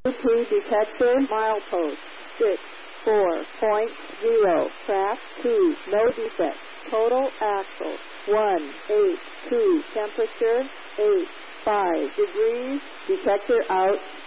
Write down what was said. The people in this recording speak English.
2 detector, milepost 64.0, track 2, no defect, total axle 182, temperature 85 degrees, detector out.